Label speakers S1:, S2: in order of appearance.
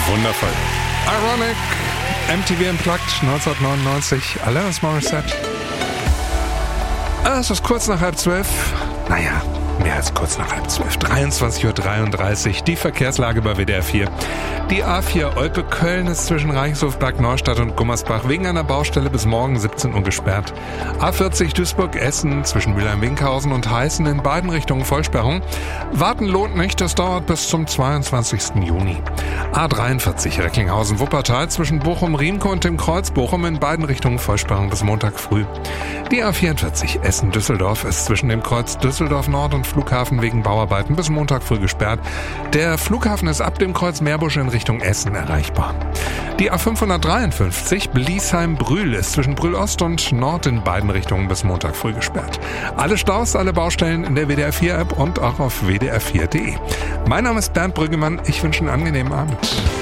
S1: Wundervoll. Ironic, MTV Unplugged 1999, Alanis Morissette. Es ist kurz nach 11:30. Naja, mehr als kurz nach 11:30. 23:33 Uhr. Die Verkehrslage bei WDR 4. Die A4 Olpe-Köln ist zwischen Reichshof, Bergneustadt und Gummersbach wegen einer Baustelle bis morgen 17 Uhr gesperrt. A40 Duisburg-Essen zwischen Mülheim-Winkhausen und Heißen in beiden Richtungen Vollsperrung. Warten lohnt nicht, das dauert bis zum 22. Juni. A43 Recklinghausen-Wuppertal zwischen Bochum-Riemke und dem Kreuz Bochum in beiden Richtungen Vollsperrung bis Montag früh. Die A44 Essen-Düsseldorf ist zwischen dem Kreuz Düsseldorf Nord und Flughafen wegen Bauarbeiten bis Montag früh gesperrt. Der Flughafen ist ab dem Kreuz Meerbusch in Richtung Essen erreichbar. Die A553 Bliesheim-Brühl ist zwischen Brühl Ost und Nord in beiden Richtungen bis Montag früh gesperrt. Alle Staus, alle Baustellen in der WDR 4 App und auch auf wdr4.de. Mein Name ist Bernd Brüggemann. Ich wünsche einen angenehmen Abend.